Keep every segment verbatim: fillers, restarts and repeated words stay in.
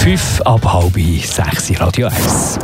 fünf ab halb sechs Radio eins.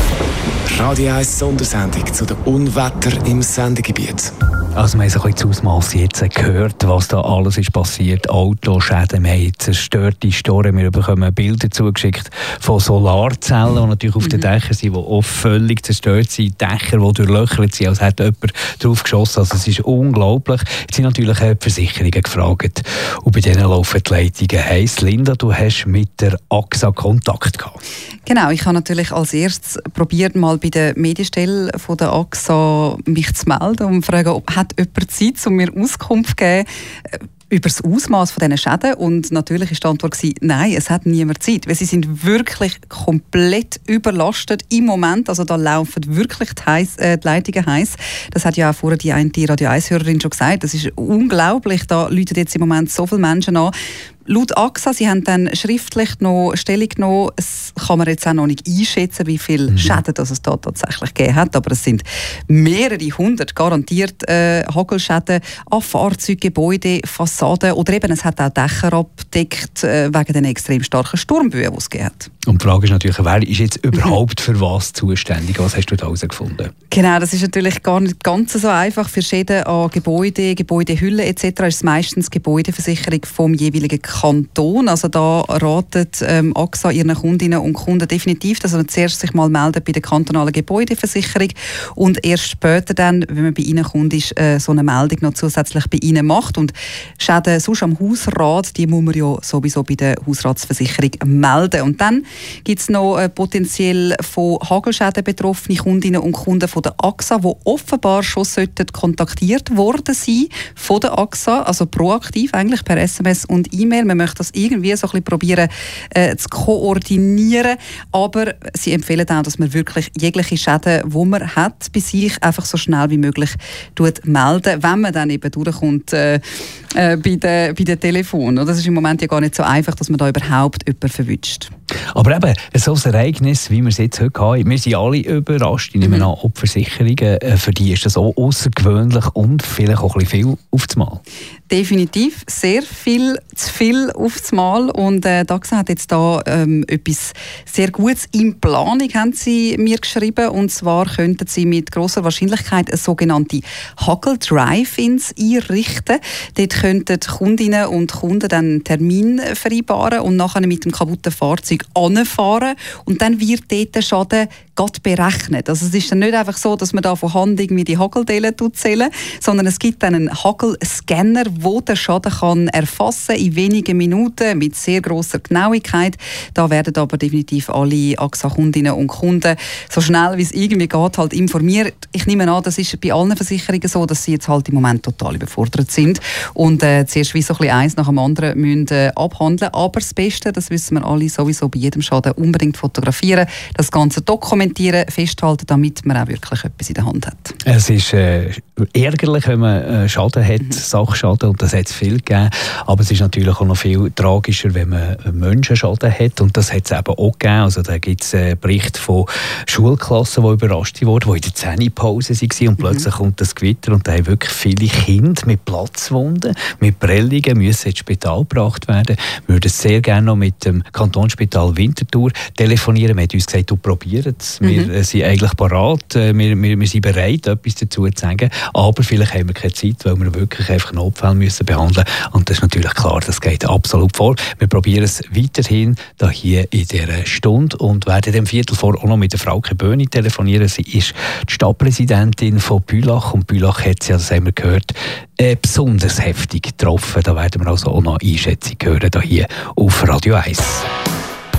Radio eins Sondersendung zu den Unwetter im Sendegebiet. Also wir haben so ein bisschen das Ausmaß jetzt gehört, was da alles ist passiert. Autoschäden, wir haben zerstörte Storen, wir bekommen Bilder zugeschickt von Solarzellen, die natürlich auf mhm. den Dächern sind, die auch völlig zerstört sind. Dächer, die durchlöchert sind, als hätte jemand drauf geschossen. Also es ist unglaublich. Jetzt sind natürlich die Versicherungen gefragt. Und bei denen laufen die Leitungen heiß. Linda, du hast mit der A X A Kontakt gehabt. Genau, ich habe natürlich als erstes probiert, mal bei der Medienstelle von der A X A mich zu melden und zu fragen, ob hat jemand Zeit, um mir Auskunft zu geben über das Ausmaß von diesen Schäden. Und natürlich war die Antwort, nein, es hat niemand Zeit. Weil sie sind wirklich komplett überlastet im Moment. Also da laufen wirklich die, heiss, äh, die Leitungen heiß. Das hat ja auch vorher die eine Radio eins-Hörerin schon gesagt. Das ist unglaublich. Da läuten jetzt im Moment so viele Menschen an. Laut A X A, sie haben dann schriftlich noch Stellung genommen, es kann man jetzt auch noch nicht einschätzen, wie viel mhm. Schäden das es da tatsächlich gegeben hat, aber es sind mehrere hundert garantiert äh, Hagelschäden an Fahrzeugen, Gebäuden, Fassaden oder eben es hat auch Dächer abgedeckt äh, wegen den extrem starken Sturmböen, die es gegeben hat. Und die Frage ist natürlich, wer ist jetzt überhaupt für was zuständig? Was hast du da herausgefunden? Genau, das ist natürlich gar nicht ganz so einfach. Für Schäden an Gebäuden, Gebäudehüllen et cetera ist es meistens die Gebäudeversicherung vom jeweiligen Kanton. Also da ratet ähm, A X A ihren Kundinnen und Kunden definitiv, dass man zuerst sich mal meldet bei der kantonalen Gebäudeversicherung und erst später dann, wenn man bei ihnen kommt, ist, äh, so eine Meldung noch zusätzlich bei ihnen macht. Und Schäden sonst am Hausrat, die muss man ja sowieso bei der Hausratsversicherung melden. Und dann gibt es noch äh, potenziell von Hagelschäden betroffene Kundinnen und Kunden von der A X A, die offenbar schon sollten kontaktiert worden sein von der A X A, also proaktiv eigentlich per S M S und E-Mail. Man möchte das irgendwie so ein bisschen probieren äh, zu koordinieren, aber sie empfehlen auch, dass man wirklich jegliche Schäden, die man hat, bei sich einfach so schnell wie möglich tut melden, wenn man dann eben durchkommt äh, äh, bei den bei den Telefonen. Das ist im Moment ja gar nicht so einfach, dass man da überhaupt jemanden verwünscht. Aber eben, so ein Ereignis, wie wir es jetzt heute haben, wir sind alle überrascht. Ich nehme mhm. an, ob Versicherungen, für die ist das auch außergewöhnlich und vielleicht auch ein bisschen viel auf das Mal. Definitiv, sehr viel, zu viel auf das Mal. Und äh, die A X A hat jetzt da ähm, etwas sehr Gutes in Planung, haben sie mir geschrieben. Und zwar könnten sie mit grosser Wahrscheinlichkeit eine sogenannte Hagel-Drive-Ins einrichten. Dort könnten Kundinnen und Kunden dann einen Termin vereinbaren und nachher mit dem kaputten Fahrzeug anfahren. Und dann wird dort der Schaden gerade berechnet. Also es ist dann nicht einfach so, dass man da von Hand irgendwie die Hageldellen zählen, sondern es gibt dann einen Hagelscanner, wo der Schaden kann erfassen in wenigen Minuten mit sehr grosser Genauigkeit. Da werden aber definitiv alle A X A-Kundinnen und Kunden so schnell wie es irgendwie geht halt informiert. Ich nehme an, das ist bei allen Versicherungen so, dass sie jetzt halt im Moment total überfordert sind und äh, zuerst wie so ein bisschen eins nach dem anderen müssen, äh, abhandeln. Aber das Beste, das wissen wir alle sowieso bei jedem Schaden, unbedingt fotografieren, das Ganze dokumentieren, festhalten, damit man auch wirklich etwas in der Hand hat. Es ist äh, ärgerlich, wenn man äh, Schaden hat, mhm. Sachschaden, und das hat es viel gegeben. Aber es ist natürlich auch noch viel tragischer, wenn man Menschenschaden hat, und das hat es eben auch gegeben. Also da gibt es einen Bericht von Schulklassen, die überrascht wurden, die in der Zähnepause waren, und plötzlich mhm. kommt das Gewitter und da haben wirklich viele Kinder mit Platzwunden, mit Prellungen müssen ins Spital gebracht werden. Wir würden sehr gerne noch mit dem Kantonsspital Winterthur telefonieren. Man hat uns gesagt, du probier es. Wir mhm. sind eigentlich parat, wir, wir, wir sind bereit, etwas dazu zu sagen, aber vielleicht haben wir keine Zeit, weil wir wirklich einfach Notfälle müssen behandeln. Und das ist natürlich klar, das geht absolut vor. Wir probieren es weiterhin da hier in dieser Stunde und werden dem Viertel vor auch noch mit der Frauke Böhni telefonieren. Sie ist die Stadtpräsidentin von Bülach, und Bülach hat sie, das haben wir gehört, äh, besonders heftig getroffen. Da werden wir also auch noch Einschätzung hören, da hier auf Radio eins.